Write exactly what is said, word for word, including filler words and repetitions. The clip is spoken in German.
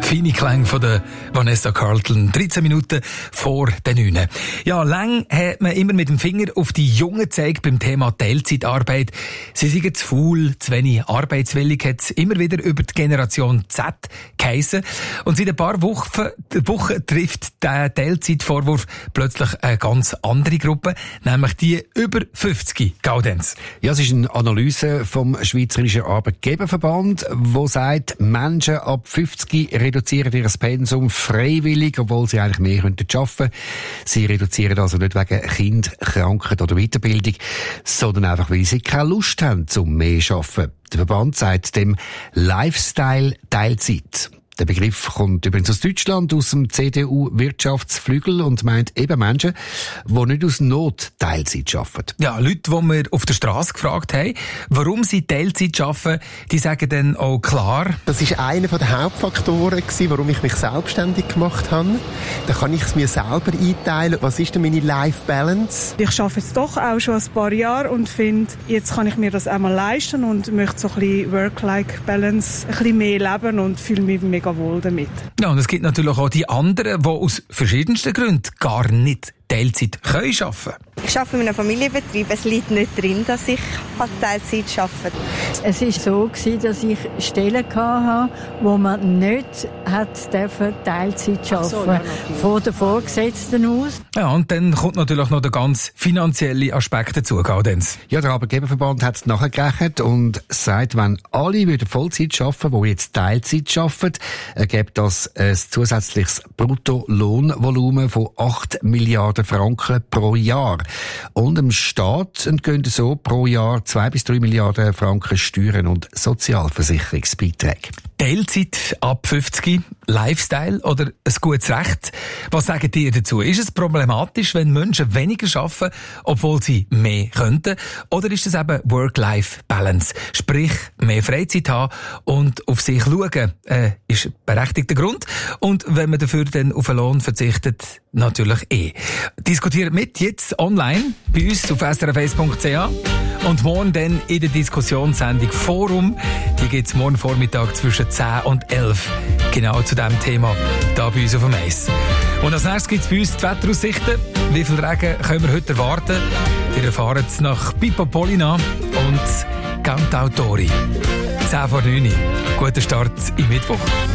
Feine Klänge von der Vanessa Carlton. dreizehn Minuten vor den neun. Ja, lang hat man immer mit dem Finger auf die Jungen gezeigt beim Thema Teilzeitarbeit. Sie sind zu faul, zu wenig arbeitswillig, hat es immer wieder über die Generation Z geheissen. Und seit ein paar Wochen, Wochen trifft der Teilzeitvorwurf plötzlich eine ganz andere Gruppe, nämlich die über fünfzig. Gaudenz. Ja, es ist eine Analyse vom Schweizerischen Arbeitgeberverband, wo sagt, Menschen ab fünfzig reduzieren ihr Pensum freiwillig, obwohl sie eigentlich mehr arbeiten könnten. Sie reduzieren also nicht wegen Kind, Krankheit oder Weiterbildung, sondern einfach, weil sie keine Lust haben zum mehr arbeiten. Der Verband sagt dem Lifestyle Teilzeit. Der Begriff kommt übrigens aus Deutschland, aus dem C D U-Wirtschaftsflügel und meint eben Menschen, die nicht aus Not Teilzeit arbeiten. Ja, Leute, die wir auf der Straße gefragt haben, warum sie Teilzeit arbeiten, die sagen dann auch klar. Das war einer der Hauptfaktoren, warum ich mich selbstständig gemacht habe. Da kann ich es mir selber einteilen. Was ist denn meine Life-Balance? Ich arbeite jetzt doch auch schon ein paar Jahre und finde, jetzt kann ich mir das einmal leisten und möchte so ein bisschen Work-Life-Balance, ein bisschen mehr leben und fühle mich mega wohl damit. Ja, und es gibt natürlich auch die anderen, die aus verschiedensten Gründen gar nicht Teilzeit können arbeiten. Ich arbeite in einem Familienbetrieb. Es liegt nicht drin, dass ich Teilzeit arbeite. Es war so, dass ich Stellen hatte, wo man nicht dürfen Teilzeit arbeiten so, ja, von den Vorgesetzten aus. Ja, und dann kommt natürlich noch der ganz finanzielle Aspekt dazu, Gaudenz. Ja, der Arbeitgeberverband hat es nachgerechnet und sagt, wenn alle würden Vollzeit arbeiten, die jetzt Teilzeit arbeiten, ergibt das ein zusätzliches Bruttolohnvolumen von acht Milliarden Franken pro Jahr. Und dem Staat entgehen so pro Jahr zwei bis drei Milliarden Franken Steuern und Sozialversicherungsbeiträge. Teilzeit ab fünfzig, Lifestyle oder ein gutes Recht? Was sagen ihr dazu? Ist es problematisch, wenn Menschen weniger arbeiten, obwohl sie mehr könnten? Oder ist es eben Work-Life-Balance? Sprich, mehr Freizeit haben und auf sich schauen, äh, ist ein berechtigter Grund. Und wenn man dafür dann auf einen Lohn verzichtet, natürlich eh. Diskutiert mit jetzt online bei uns auf s r f eins punkt c h und morgen dann in der Diskussionssendung Forum. Die gibt es morgen Vormittag zwischen zehn und elf. Genau zu diesem Thema hier bei uns auf dem Eis. Und als nächstes gibt es bei uns die Wetteraussichten. Wie viel Regen können wir heute erwarten? Ihr erfahrt es nach Pippo Polina und Cantautori. zehn vor neun. Guten Start im Mittwoch.